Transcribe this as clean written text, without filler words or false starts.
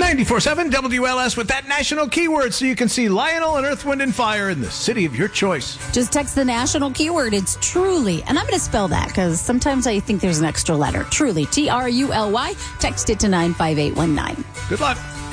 94.7 WLS with that national keyword so you can see Lionel and Earth, Wind, and Fire in the city of your choice. Just text the national keyword. It's Truly. And I'm going to spell that because sometimes I think there's an extra letter. Truly. Truly. Text it to 95819. Good luck.